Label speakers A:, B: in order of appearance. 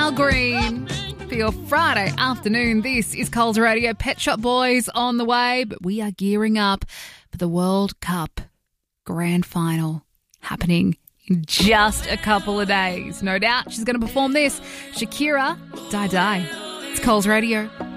A: Al Green for your Friday afternoon. This is Coles Radio. Pet Shop Boys on the way, but we are gearing up for the World Cup Grand Final happening in just a couple of days. No doubt she's going to perform this. Shakira, Die Die. It's Coles Radio.